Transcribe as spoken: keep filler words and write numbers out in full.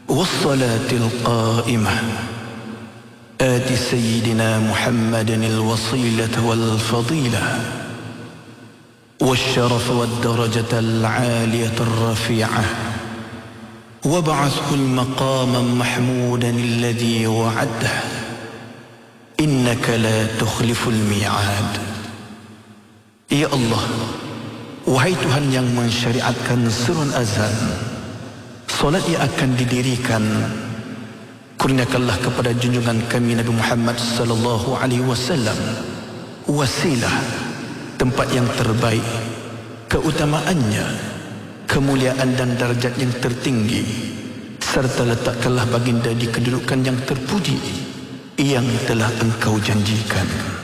والصلاة القائمة آت سيدنا محمد الوصيلة والفضيلة والشرف والدرجة العالية الرفيعة وابعثه المقام محمودا الذي وعده إنك لا تخلف الميعاد. Ya Allah, wahai Tuhan yang mensyariatkan surun azan, solat yang akan didirikan, kurniakanlah kepada junjungan kami Nabi Muhammad sallallahu alaihi wasallam wasilah, tempat yang terbaik, keutamaannya, kemuliaan dan darjat yang tertinggi, serta letakkanlah baginda di kedudukan yang terpuji yang telah engkau janjikan.